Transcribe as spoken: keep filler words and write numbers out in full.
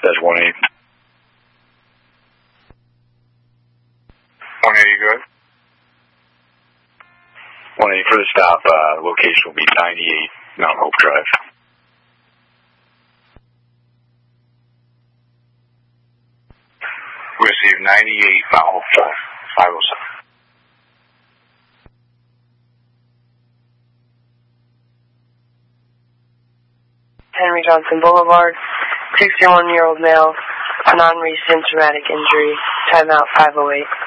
That's one eight. one eight, good. one eight for the stop. Uh, location will be ninety-eight Mount Hope Drive. We received ninety-eight Mount Hope Drive, five oh seven. Henry Johnson Boulevard, sixty-one-year-old male, non-recent traumatic injury, timeout five oh eight.